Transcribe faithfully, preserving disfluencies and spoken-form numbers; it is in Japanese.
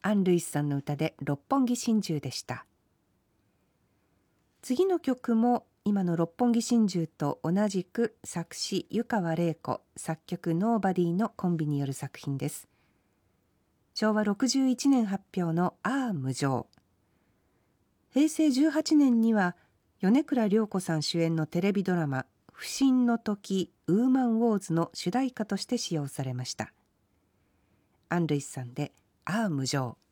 アン・ルイスさんの歌で六本木心中でした。次の曲も今の六本木心中と同じく作詞湯川玲子、作曲ノーバディのコンビによる作品です。しょうわろくじゅういちねん発表のああ無情。へいせいじゅうはちねんには米倉涼子さん主演のテレビドラマ不審の時ウーマンウォーズの主題歌として使用されました。アン・ルイスさんでああ無情。